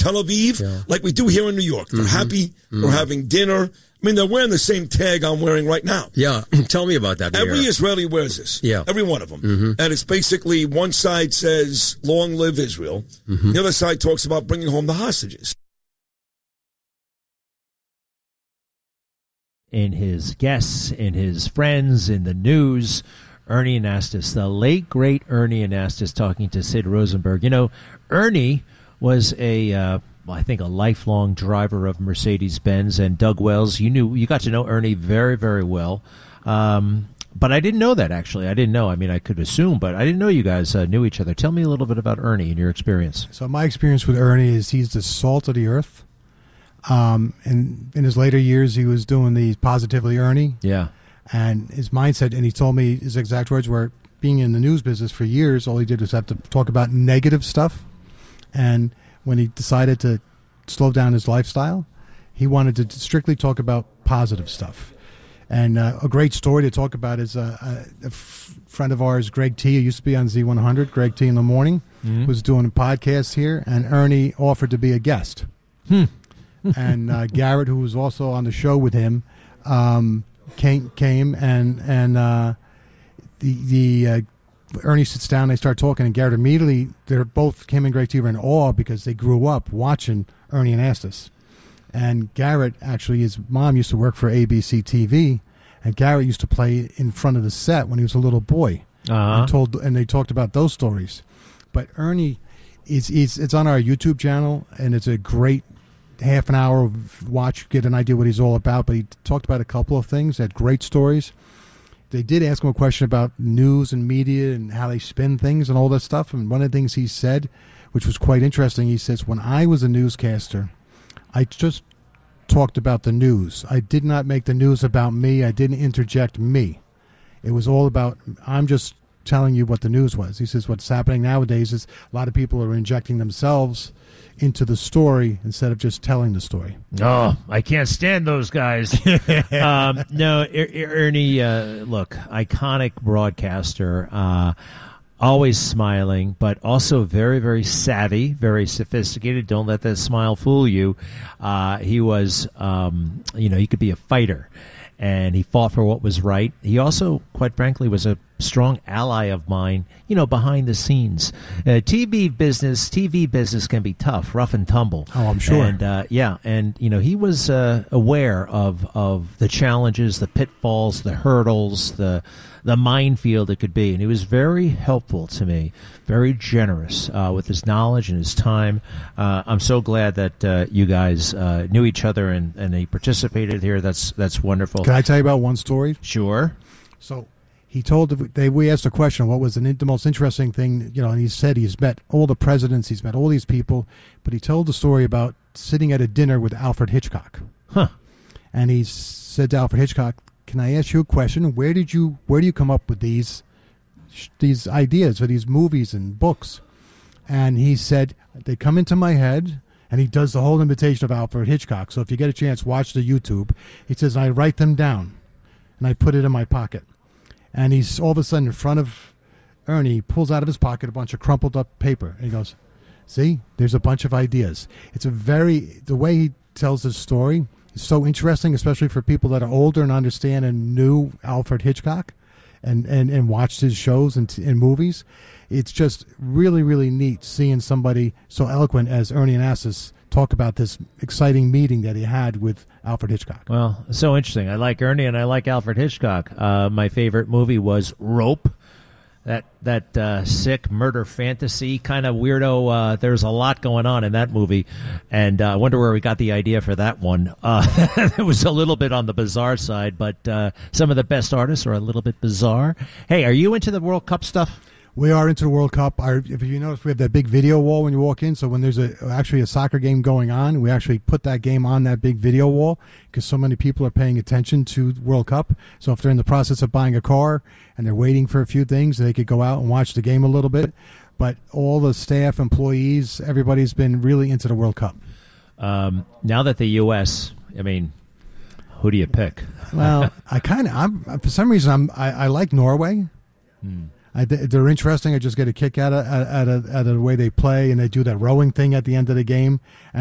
Tel Aviv, like we do here in New York. They're happy. They're having dinner. I mean, they're wearing the same tag I'm wearing right now. Yeah, tell me about that. Every Israeli wears this. Yeah. Every one of them. And it's basically one side says, long live Israel. The other side talks about bringing home the hostages. In his guests, in his friends, in the news, Ernie Anastas, the late, great Ernie Anastas, talking to Sid Rosenberg. You know, Ernie was I think a lifelong driver of Mercedes-Benz, and Doug Wells, you got to know Ernie very, very well. But I didn't know that, actually. I didn't know. I mean, I could assume, but I didn't know you guys knew each other. Tell me a little bit about Ernie and your experience. So my experience with Ernie is he's the salt of the earth. And in his later years, he was doing the Positively Ernie. Yeah. And his mindset, and he told me his exact words were, being in the news business for years, all he did was have to talk about negative stuff. And when he decided to slow down his lifestyle, he wanted to strictly talk about positive stuff. And a great story to talk about is a friend of ours, Greg T, who used to be on Z100, Greg T in the morning, was doing a podcast here, and Ernie offered to be a guest. And Garrett, who was also on the show with him, came and Ernie sits down, they start talking, and Garrett immediately, they're both, him and Greg T, were in awe because they grew up watching Ernie Anastas. And Garrett, actually, his mom used to work for ABC TV, and Garrett used to play in front of the set when he was a little boy. And they talked about those stories. But Ernie, it's on our YouTube channel, and it's a great half an hour of watch, get an idea what he's all about. But he talked about a couple of things, had great stories. They did ask him a question about news and media and how they spin things and all that stuff. And one of the things he said, which was quite interesting, he says, when I was a newscaster, I just talked about the news. I did not make the news about me. I didn't interject me. It was all about, I'm just telling you what the news was. He says what's happening nowadays is a lot of people are injecting themselves into the story instead of just telling the story. Oh, I can't stand those guys. No, Ernie, look, iconic broadcaster, always smiling, but also very, very savvy, very sophisticated. Don't let that smile fool you. He was, he could be a fighter, and he fought for what was right. He also, quite frankly, was a strong ally of mine, behind the scenes. TV business can be tough, rough and tumble. Oh, I'm sure. And, he was aware of the challenges, the pitfalls, the hurdles, the minefield it could be. And he was very helpful to me, very generous with his knowledge and his time. I'm so glad that you guys knew each other and he participated here. That's wonderful. Can I tell you about one story? Sure. So he told, we asked a question, what was the most interesting thing, and he said he's met all the presidents, he's met all these people, but he told the story about sitting at a dinner with Alfred Hitchcock. Huh. And he said to Alfred Hitchcock, can I ask you a question? Where do you come up with these ideas for these movies and books? And he said, they come into my head, and he does the whole imitation of Alfred Hitchcock. So if you get a chance, watch the YouTube. He says, I write them down, and I put it in my pocket. And he's all of a sudden in front of Ernie, he pulls out of his pocket a bunch of crumpled up paper. And he goes, see, there's a bunch of ideas. The way he tells his story is so interesting, especially for people that are older and understand and knew Alfred Hitchcock and watched his shows and movies. It's just really, really neat seeing somebody so eloquent as Ernie Anastas talk about this exciting meeting that he had with Alfred Hitchcock. Well, so interesting. I like Ernie and I like Alfred Hitchcock. My favorite movie was Rope. That sick murder fantasy kind of weirdo. There's a lot going on in that movie, and I wonder where we got the idea for that one. It was a little bit on the bizarre side, but some of the best artists are a little bit bizarre. Hey, are you into the World Cup stuff? We are into the World Cup. If you notice, we have that big video wall when you walk in. So when there's actually a soccer game going on, we actually put that game on that big video wall because so many people are paying attention to the World Cup. So if they're in the process of buying a car and they're waiting for a few things, they could go out and watch the game a little bit. But all the staff, employees, everybody's been really into the World Cup. Now that the U.S., who do you pick? Well, for some reason, I like Norway. They're interesting. I just get a kick out of the way they play, and they do that rowing thing at the end of the game.